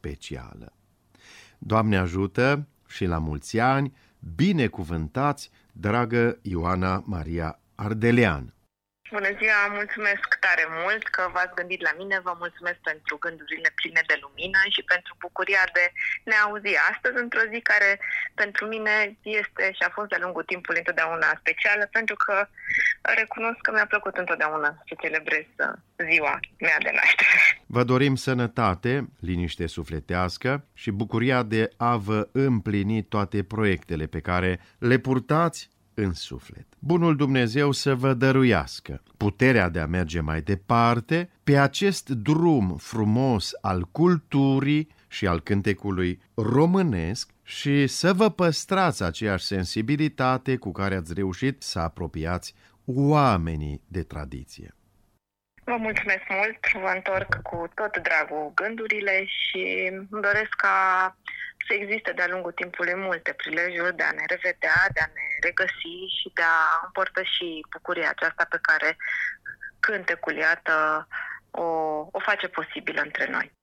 specială. Doamne ajută și la mulți ani, binecuvântați, dragă Ioana Maria Ardelean! Bună ziua, mulțumesc tare mult că v-ați gândit la mine, vă mulțumesc pentru gândurile pline de lumină și pentru bucuria de ne auzi astăzi într-o zi care pentru mine este și a fost de-a lungul timpului întotdeauna specială, pentru că recunosc că mi-a plăcut întotdeauna să celebrez ziua mea de naștere. Vă dorim sănătate, liniște sufletească și bucuria de a vă împlini toate proiectele pe care le purtați în suflet. Bunul Dumnezeu să vă dăruiască puterea de a merge mai departe pe acest drum frumos al culturii și al cântecului românesc și să vă păstrați aceeași sensibilitate cu care ați reușit să apropiați oamenii de tradiție. Vă mulțumesc mult, vă întorc cu tot dragul gândurile și îmi doresc ca să existe de-a lungul timpului multe prilejuri de a ne revedea, de a ne regăsi și de a împărtăși bucuria aceasta pe care cântecul, iată, o face posibilă între noi.